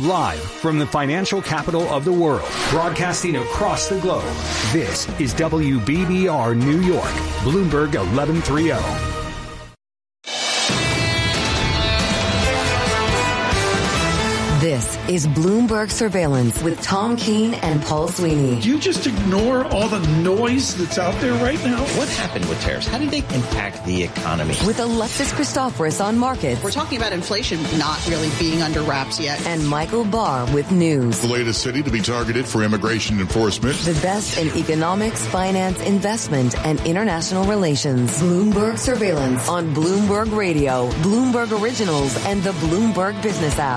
Live from the financial capital of the world, broadcasting across the globe, this is WBBR New York, Bloomberg 1130. This is Bloomberg Surveillance with Tom Keene and Paul Sweeney. Do you just ignore all the noise that's out there right now? What happened with tariffs? How did they impact the economy? With Alexis Christoforous on markets. We're talking about inflation not really being under wraps yet. And Michael Barr with news. The latest city to be targeted for immigration enforcement. The best in economics, finance, investment, and international relations. Bloomberg Surveillance on Bloomberg Radio, Bloomberg Originals, and the Bloomberg Business app.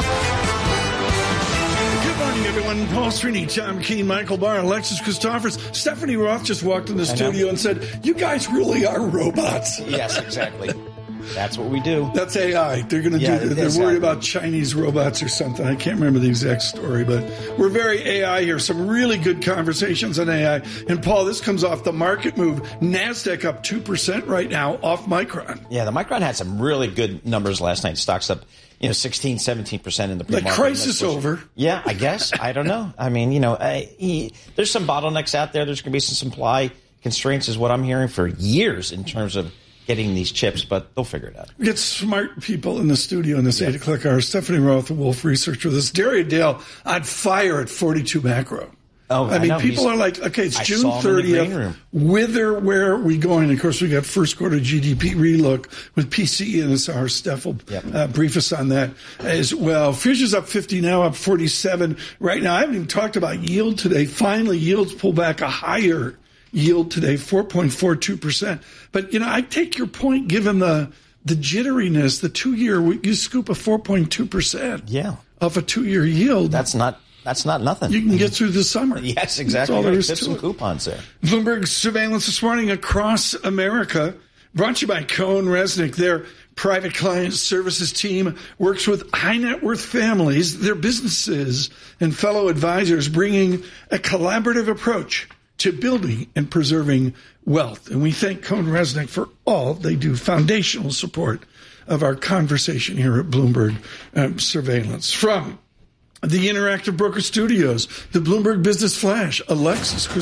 Good morning, everyone. Paul Sweeney, Tom Keene, Michael Barr, Alexis Christoforous. Stephanie Roth just walked in the studio and said, "You guys really are robots." Yes, exactly. That's what we do. That's AI. They're going to do. They're worried about Chinese robots or something. I can't remember the exact story, but we're very AI here. Some really good conversations on AI. And Paul, this comes off the market move. NASDAQ up 2% right now off Micron. Yeah, the Micron had some really good numbers last night. Stocks up, 16, 17% in the pre-market. The crisis over. Yeah, I guess. I don't know. I mean, there's some bottlenecks out there. There's going to be some supply constraints is what I'm hearing for years in terms of getting these chips, but they'll figure it out. We get smart people in the studio in this 8 o'clock hour. Stephanie Roth, the Wolf Research with us. Daria Dale on fire at 42 macro. Oh, I mean, people are like, okay, it's June 30th. Where are we going? Of course, we got first quarter GDP relook with PCE in this hour. Steph will brief us on that as well. Futures up 50 now, up 47 right now. I haven't even talked about yield today. Finally, yields pull back a higher yield today, 4.42%. But, I take your point, given the jitteriness, the 2-year, you scoop a 4.2% off a 2-year yield. That's not nothing. You can get through the summer. Yes, exactly. That's all there is to some it. coupons there. Bloomberg Surveillance this morning across America, brought to you by Cohen Resnick. Their private client services team works with high net worth families, their businesses, and fellow advisors, bringing a collaborative approach to building and preserving wealth. And we thank Cohen Resnick for all they do, foundational support of our conversation here at Bloomberg Surveillance. From the Interactive Broker Studios, the Bloomberg Business Flash, Alexis